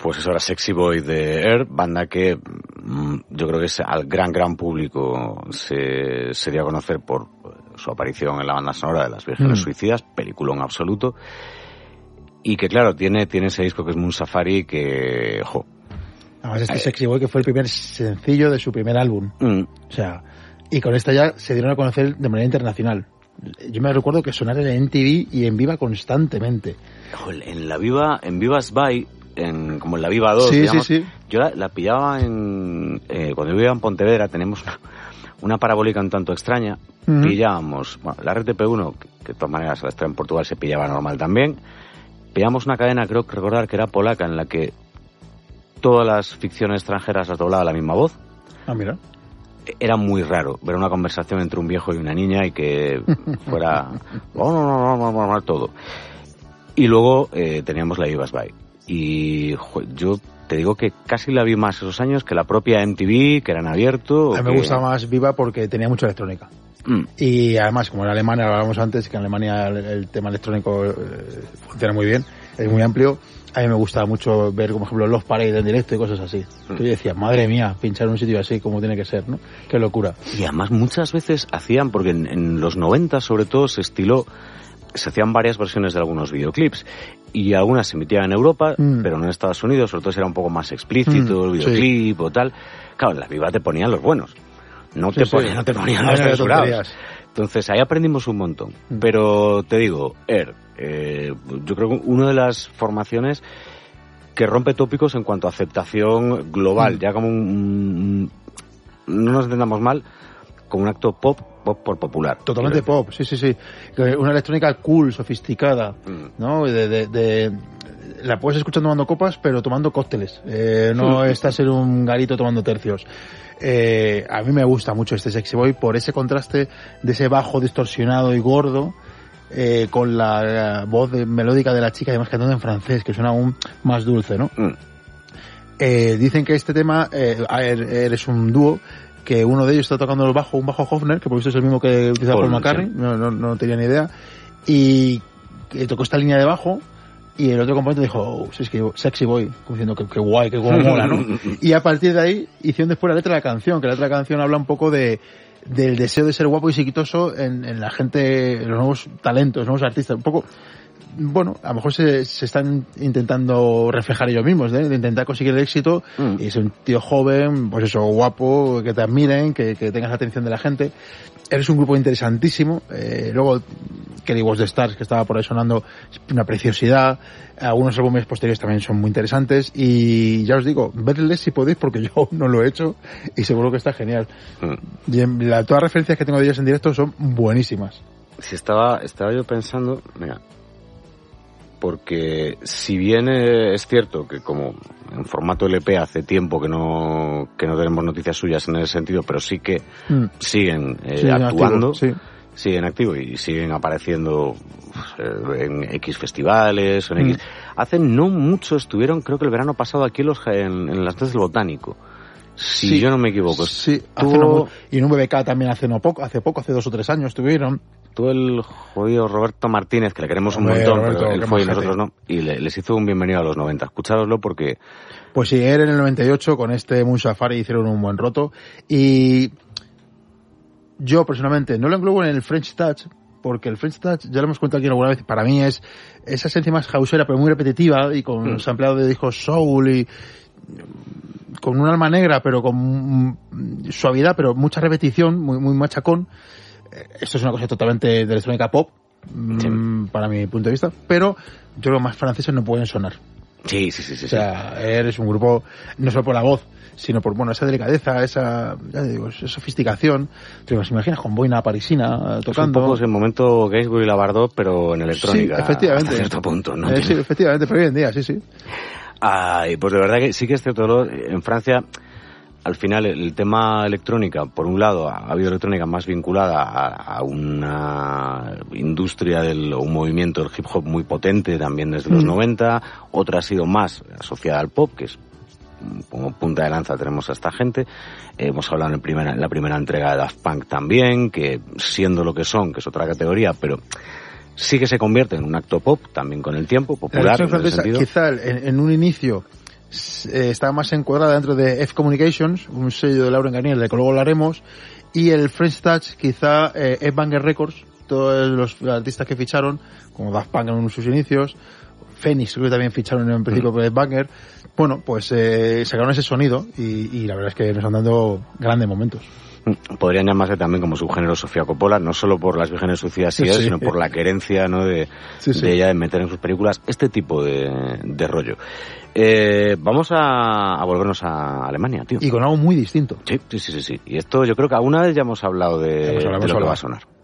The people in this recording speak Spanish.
Pues eso era Sexy Boy de Air, banda que yo creo que al gran público se dio a conocer por su aparición en la banda sonora de Las Vírgenes Suicidas, peliculón absoluto, y que claro, tiene ese disco que es Moon Safari que, Además Sexy Boy que fue el primer sencillo de su primer álbum. O sea, y con esta ya se dieron a conocer de manera internacional. Yo me recuerdo que sonar en MTV y en Viva constantemente. En Viva's By, como en la Viva 2, digamos, sí. Yo la pillaba cuando yo vivía en Pontevedra, tenemos una parabólica un tanto extraña, pillábamos, la RTP1, que de todas maneras la extra en Portugal se pillaba normal también, pillamos una cadena, creo que recordar que era polaca, en la que todas las ficciones extranjeras las doblaba la misma voz. Ah, mira. Era muy raro ver una conversación entre un viejo y una niña y que fuera todo. Y luego teníamos la Viva's By. Y yo te digo que casi la vi más esos años que la propia MTV, que era en abierto. A mí me gusta más Viva porque tenía mucha electrónica. Y además, como en Alemania, hablábamos antes, que en Alemania el tema electrónico funciona muy bien, es muy amplio. A mí me gustaba mucho ver, como ejemplo, Love Parade en directo y cosas así. Que yo decía, madre mía, pinchar en un sitio así, como tiene que ser, ¿no? Qué locura. Y además muchas veces hacían, porque en los 90 sobre todo se hacían varias versiones de algunos videoclips. Y algunas se emitían en Europa, pero no en Estados Unidos, sobre todo si era un poco más explícito el videoclip o tal. Claro, en la Viva te ponían los buenos. No te ponían los censurados. Entonces ahí aprendimos un montón. Pero te digo, Air, yo creo que una de las formaciones que rompe tópicos en cuanto a aceptación global, ya como no nos entendamos mal, como un acto pop por popular. Totalmente pop, sí. Una electrónica cool, sofisticada, ¿no? La puedes escuchar tomando copas, pero tomando cócteles. No estás en un garito tomando tercios. A mí me gusta mucho este Sexy Boy por ese contraste de ese bajo distorsionado y gordo, con la voz melódica de la chica, además cantando en francés, que suena aún más dulce, ¿no? Dicen que este tema, eres un dúo, que uno de ellos está tocando un bajo Hofner, que por visto es el mismo que utiliza Paul McCartney, no tenía ni idea, y que tocó esta línea de bajo, y el otro componente dijo, Sexy Boy, como diciendo que guay, que como mola, ¿no? Y a partir de ahí hicieron después la letra de la canción, que la letra de la canción habla un poco del deseo de ser guapo y exitoso en la gente, en los nuevos talentos, los nuevos artistas, un poco. Bueno, a lo mejor se están intentando reflejar ellos mismos, de intentar conseguir el éxito y ser un tío joven, pues eso, guapo, que te admiren, que tengas la atención de la gente. Eres un grupo interesantísimo. Luego, Kelly Was the Stars, que estaba por ahí sonando, una preciosidad. Algunos álbumes posteriores también son muy interesantes. Y ya os digo, vedles si podéis, porque yo no lo he hecho y seguro que está genial. Y todas las referencias que tengo de ellos en directo son buenísimas. Si estaba yo pensando, mira, porque si bien es cierto que como en formato LP hace tiempo que no tenemos noticias suyas en ese sentido, pero sí que siguen actuando, siguen activos y siguen apareciendo en X festivales, o en X. Hace no mucho estuvieron, creo que el verano pasado aquí en las Tres del Botánico. Si yo no me equivoco. Sí, y en un BBK también hace poco, hace 2 o 3 años estuvieron. Tú el jodido Roberto Martínez, que le queremos un montón, pero él fue y nosotros no, y les hizo un bienvenido a los 90. Escuchároslo porque... Pues sí, era en el 98, con este Moon Safari hicieron un buen roto, y yo personalmente no lo englobo en el French Touch, porque el French Touch, ya lo hemos contado aquí alguna vez, para mí es esa esencia más houseera, pero muy repetitiva, y con sampleado de discos soul, y con un alma negra, pero con suavidad, pero mucha repetición, muy machacón. Esto es una cosa totalmente de electrónica pop, para mi punto de vista, pero yo creo que más franceses no pueden sonar. Sí. O sea, eres un grupo, no solo por la voz, sino por, esa delicadeza, esa sofisticación. Te imaginas con boina parisina tocando. Es un poco el momento Gainsbourg y Labardot, pero en electrónica. Sí, efectivamente. Hasta cierto punto, ¿no? Sí, efectivamente, pero hoy en día, sí. Ay, pues de verdad que sí que es cierto, en Francia, al final el tema electrónica, por un lado, ha habido electrónica más vinculada a una industria un movimiento del hip hop muy potente también desde los 90, otra ha sido más asociada al pop, que es como punta de lanza tenemos a esta gente. Hemos hablado en la primera entrega de Daft Punk también, que siendo lo que son, que es otra categoría, pero sí que se convierte en un acto pop, también con el tiempo, popular. La versión francesa, quizá en un inicio está más encuadrada dentro de F Communications, un sello de Laurent Garnier del que luego hablaremos, y el French Touch quizá Banger Records, todos los artistas que ficharon, como Daft Punk en sus inicios, Phoenix creo que también ficharon en principio por Banger, bueno, pues sacaron ese sonido y la verdad es que nos han dado grandes momentos. Podrían llamarse también como subgénero Sofía Coppola, no solo por Las Vírgenes Suicidas, sino por la querencia, ¿no?, de ella de meter en sus películas este tipo de rollo. Vamos a volvernos a Alemania, tío. Y con algo muy distinto. Sí. Y esto yo creo que alguna vez ya hemos hablado de lo que va a sonar.